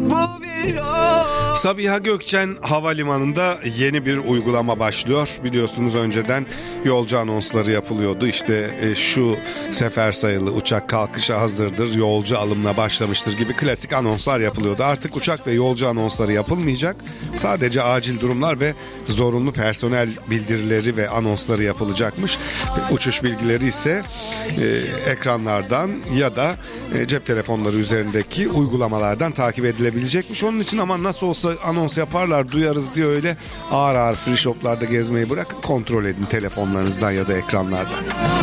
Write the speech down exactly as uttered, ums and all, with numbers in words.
Bu bir yol. Sabiha Gökçen Havalimanı'nda yeni bir uygulama başlıyor. Biliyorsunuz önceden yolcu anonsları yapılıyordu. İşte e, şu sefer sayılı uçak kalkışa hazırdır, yolcu alımına başlamıştır gibi klasik anonslar yapılıyordu. Artık uçak ve yolcu anonsları yapılmayacak. Sadece acil durumlar ve zorunlu personel bildirileri ve anonsları yapılacakmış. Uçuş bilgileri ise e, ekranlardan ya da e, cep telefonları üzerindeki uygulamalardan takip edilebilecekmiş. Onun için ama nasıl olsa anons yaparlar, duyarız diye öyle ağır ağır free shoplarda gezmeyi bırakın, kontrol edin telefonlarınızdan ya da ekranlardan.